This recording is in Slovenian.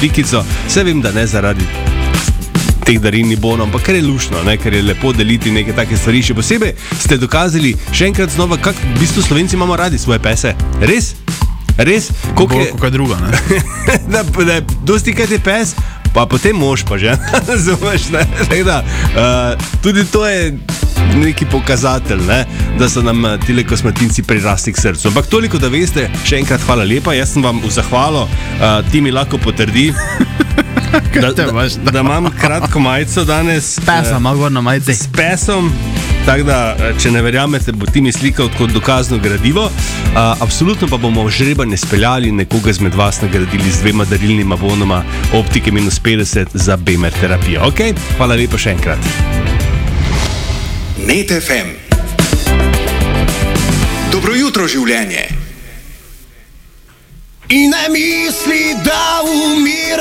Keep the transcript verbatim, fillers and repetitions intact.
pikico. Vse vem, da ne zaradi teh darilnih bonov, ampak ker je luštno, ne? Ker je lepo deliti neke take stvari. Še posebej ste dokazali še enkrat znova, kako v bistvu Slovenci imamo radi svoje pese. Res? Res? Bolj je... kot druga, ne? da, da, dosti kaj je pes, pa potem mož pa že. Razumeš, ne? Da, uh, tudi to je neki pokazatelj, ne? Da so nam tile kosmatinci prirasli k srcu. Ampak toliko, da veste, še enkrat hvala lepa. Jaz sem vam v zahvalo, uh, ti mi lahko potrdi, da, da, da imam kratko majico danes. S pesom, uh, malo gorno majice. S pesom. Tako da, če ne verjamete, bo ti mi slikal kot dokazno gradivo. Uh, absolutno pa bomo v žrebanje speljali, nekoga izmed vas nagradili z dvema darilnima bonoma Optike minus petdeset za Bemer terapijo. Ok, hvala lepa še enkrat. Net F M. Dobro jutro, življenje. In ne misli, da umira.